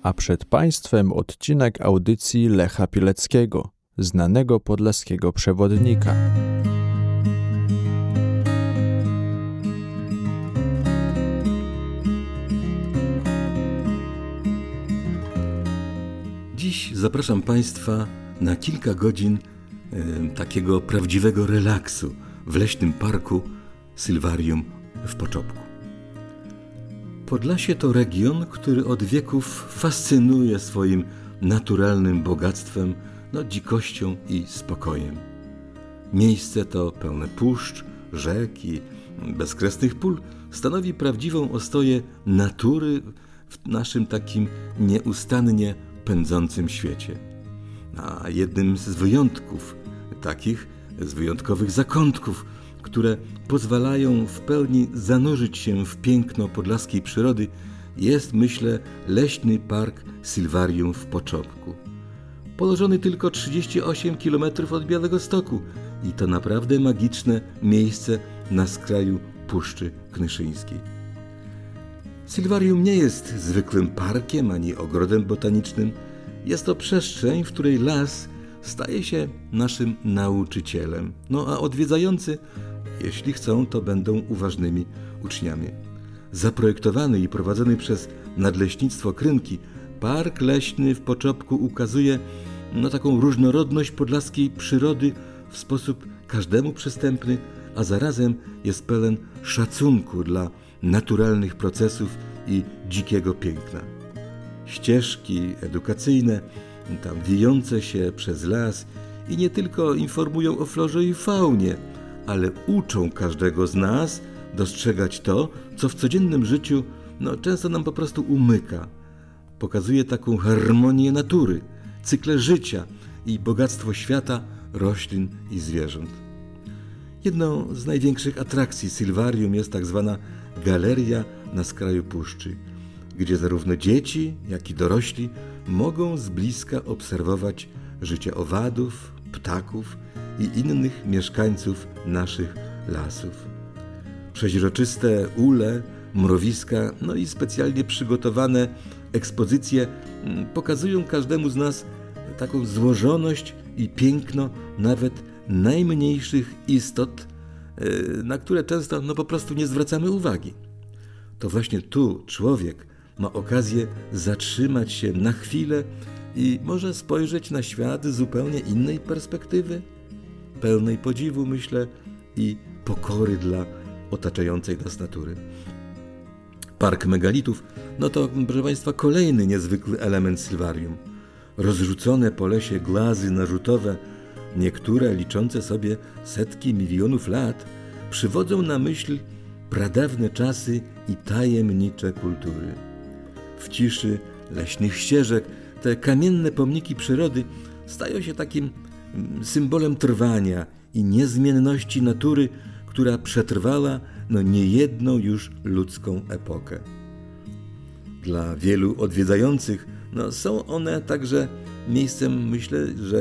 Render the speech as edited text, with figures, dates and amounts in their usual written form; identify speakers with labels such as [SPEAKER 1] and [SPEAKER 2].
[SPEAKER 1] a przed Państwem odcinek audycji Lecha Pileckiego, znanego podlaskiego przewodnika.
[SPEAKER 2] Dziś zapraszam Państwa na kilka godzin takiego prawdziwego relaksu w leśnym parku Sylwarium w Poczobku. Podlasie to region, który od wieków fascynuje swoim naturalnym bogactwem, dzikością i spokojem. Miejsce to pełne puszcz, rzek i bezkresnych pól stanowi prawdziwą ostoję natury w naszym takim nieustannie pędzącym świecie. A jednym z wyjątków, z wyjątkowych zakątków, które pozwalają w pełni zanurzyć się w piękno podlaskiej przyrody, jest, myślę, leśny park Sylwarium w Poczobku. Położony tylko 38 km od Białegostoku i to naprawdę magiczne miejsce na skraju Puszczy Knyszyńskiej. Sylwarium nie jest zwykłym parkiem ani ogrodem botanicznym. Jest to przestrzeń, w której las staje się naszym nauczycielem. A odwiedzający, jeśli chcą, to będą uważnymi uczniami. Zaprojektowany i prowadzony przez Nadleśnictwo Krynki, park leśny w Poczobku ukazuje taką różnorodność podlaskiej przyrody w sposób każdemu przystępny, a zarazem jest pełen szacunku dla naturalnych procesów i dzikiego piękna. Ścieżki edukacyjne, tam wijące się przez las i nie tylko informują o florze i faunie, ale uczą każdego z nas dostrzegać to, co w codziennym życiu często nam po prostu umyka. Pokazuje taką harmonię natury, cykle życia i bogactwo świata, roślin i zwierząt. Jedną z największych atrakcji Sylwarium jest tak zwana galeria na skraju puszczy, gdzie zarówno dzieci, jak i dorośli mogą z bliska obserwować życie owadów, ptaków i innych mieszkańców naszych lasów. Przeźroczyste ule, mrowiska, i specjalnie przygotowane ekspozycje pokazują każdemu z nas taką złożoność i piękno nawet najmniejszych istot, na które często po prostu nie zwracamy uwagi. To właśnie tu człowiek ma okazję zatrzymać się na chwilę i może spojrzeć na świat z zupełnie innej perspektywy, pełnej podziwu, myślę, i pokory dla otaczającej nas natury. Park megalitów to, proszę Państwa, kolejny niezwykły element Sylwarium. Rozrzucone po lesie głazy narzutowe, niektóre liczące sobie setki milionów lat, przywodzą na myśl pradawne czasy i tajemnicze kultury. W ciszy leśnych ścieżek te kamienne pomniki przyrody stają się takim symbolem trwania i niezmienności natury, która przetrwała niejedną już ludzką epokę. Dla wielu odwiedzających są one także miejscem, myślę, że